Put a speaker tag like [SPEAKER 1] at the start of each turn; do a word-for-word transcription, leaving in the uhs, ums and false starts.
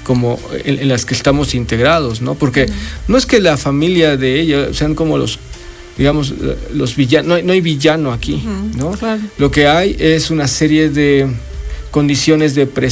[SPEAKER 1] como en, en las que estamos integrados, ¿no? Porque uh-huh. no es que la familia de ella sean como los, digamos, los villanos, no hay, no hay villano aquí, uh-huh. ¿no?
[SPEAKER 2] Claro.
[SPEAKER 1] Lo que hay es una serie de condiciones de presión